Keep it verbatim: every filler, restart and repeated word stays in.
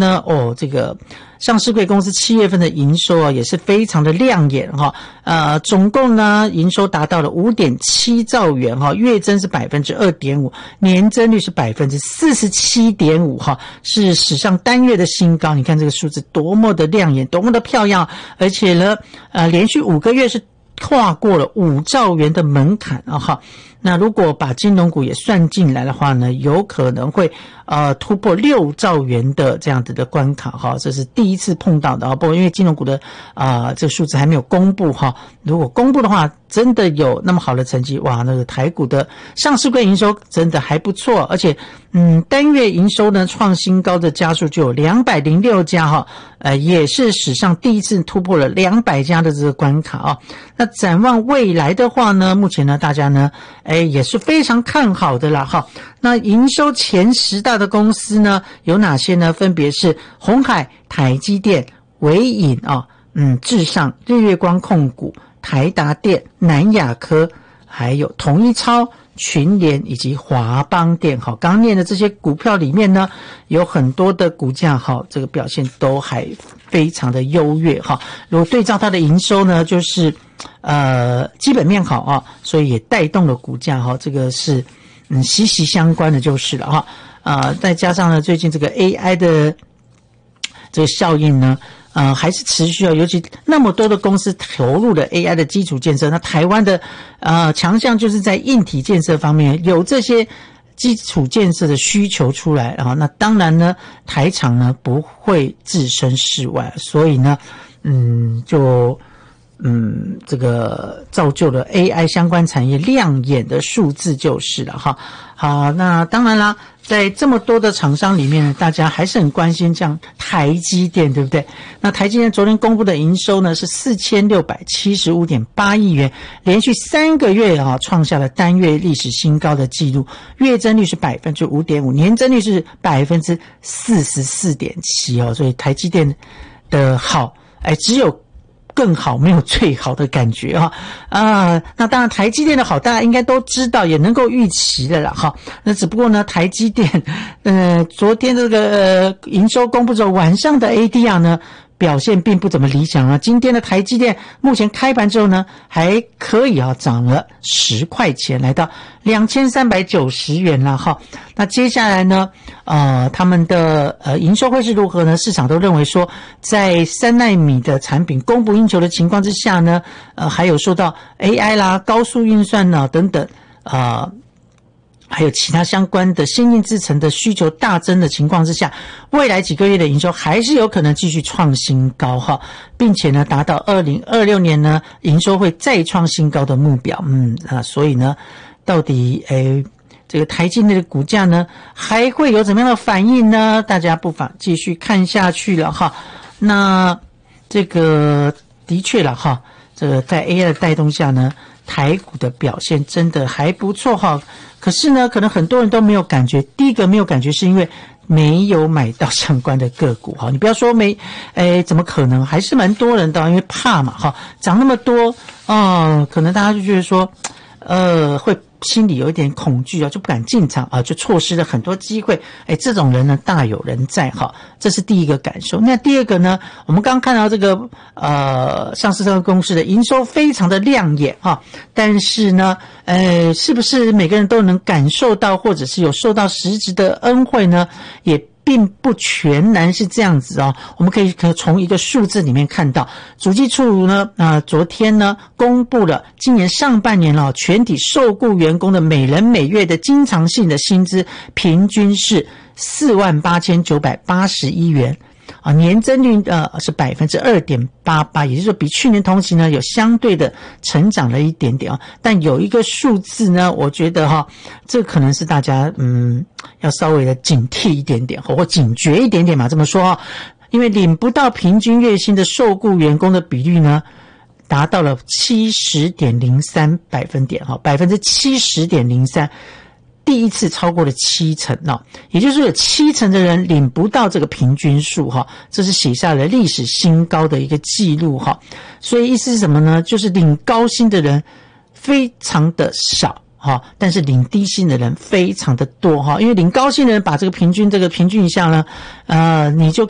呢，哦，这个上市柜公司七月份的营收啊也是非常的亮眼哈，呃，总共呢营收达到了 五点七兆元哈，月增是 百分之二点五， 年增率是 百分之四十七点五 哈，是史上单月的新高。你看这个数字多么的亮眼，多么的漂亮，而且呢呃连续五个月是跨过了五兆元的门槛啊哈。那如果把金融股也算进来的话呢，有可能会呃突破六兆元的这样子的关卡哈，这是第一次碰到的啊。不过因为金融股的啊、呃、这个数字还没有公布哈，如果公布的话，真的有那么好的成绩，哇，那个台股的上市柜营收真的还不错，而且嗯单月营收呢创新高的家数就有两百零六家哈，呃也是史上第一次突破了两百家的这个关卡啊。那展望未来的话呢，目前呢大家呢哎，也是非常看好的啦哈。那营收前十大的公司呢有哪些呢？分别是鸿海、台积电、微影啊、嗯、至上、日月光控股、台达电、南亚科，还有统一超、群联以及华邦电。好，刚念的这些股票里面呢，有很多的股价哈，这个表现都还非常的优越哈。如果对照它的营收呢，就是呃基本面好啊，所以也带动了股价哈，这个是嗯息息相关的就是了哈。啊、呃，再加上呢，最近这个 A I 的这个效应呢，呃，还是持续啊，尤其那么多的公司投入了 A I 的基础建设，那台湾的呃强项就是在硬体建设方面有这些基础建设的需求出来啊，那当然呢，台厂呢不会置身事外，所以呢，嗯，就嗯这个造就了 A I 相关产业亮眼的数字就是了哈。好，那当然啦，在这么多的厂商里面呢，大家还是很关心像台积电，对不对？那台积电昨天公布的营收呢是 四千六百七十五点八亿元，连续三个月啊创下了单月历史新高的记录，月增率是 百分之五点五， 年增率是 百分之四十四点七 哦，所以台积电的好，哎，只有更好没有最好的感觉哈啊，那当然台积电的好大家应该都知道，也能够预期的啦哈。那只不过呢，台积电呃昨天这个呃营收公布之后，晚上的 A D R 呢表现并不怎么理想啊。今天的台积电目前开盘之后呢，还可以啊，涨了十块钱，来到两千三百九十元了哈。那接下来呢，呃，他们的呃营收会是如何呢？市场都认为说，在三奈米的产品供不应求的情况之下呢，呃，还有受到 A I 啦、高速运算啦等等，呃。还有其他相关的先进制程的需求大增的情况之下，未来几个月的营收还是有可能继续创新高哈，并且呢达到二零二六年呢营收会再创新高的目标。嗯啊，所以呢，到底诶这个台积电的股价呢还会有怎么样的反应呢？大家不妨继续看下去了哈。那这个的确了哈，这个在 A I 的带动下呢，台股的表现真的还不错哈。可是呢，可能很多人都没有感觉。第一个没有感觉是因为没有买到相关的个股哈。你不要说没，诶，怎么可能？还是蛮多人的，因为怕嘛哈，涨那么多啊、呃，可能大家就觉得说，呃，会心里有一点恐惧啊，就不敢进场啊，就错失了很多机会。哎，这种人呢大有人在哈，这是第一个感受。那第二个呢，我们刚刚看到这个呃上市这个公司的营收非常的亮眼哈，但是呢，呃，是不是每个人都能感受到，或者是有受到实质的恩惠呢？也并不全然是这样子哦，我们可以可以从一个数字里面看到，主计处呢，啊、呃，昨天呢公布了今年上半年哦，全体受雇员工的每人每月的经常性的薪资平均是四万八千九百八十一元。啊，年增率呃是 百分之二点八八， 也就是说比去年同期呢有相对的成长了一点点啊。但有一个数字呢，我觉得哈，这可能是大家嗯要稍微的警惕一点点或警觉一点点嘛，这么说啊，因为领不到平均月薪的受雇员工的比率呢，达到了 七十点零三百分点哈， 百分之七十点零三。第一次超过了七成哦，也就是说有七成的人领不到这个平均数哈，这是写下了历史新高的一个记录哈。所以意思是什么呢？就是领高薪的人非常的少哈，但是领低薪的人非常的多哈。因为领高薪的人把这个平均这个平均一下呢，呃，你就